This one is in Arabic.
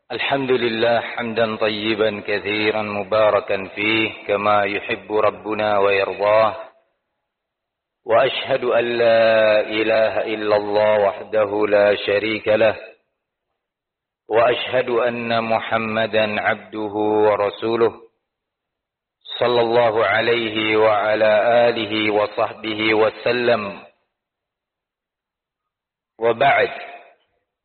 الحمد لله حمدا طيبا كثيرا مباركا فيه كما يحب ربنا ويرضاه، وأشهد أن لا إله إلا الله وحده لا شريك له، وأشهد أن محمدا عبده ورسوله صلى الله عليه وعلى آله وصحبه وسلم. وبعد،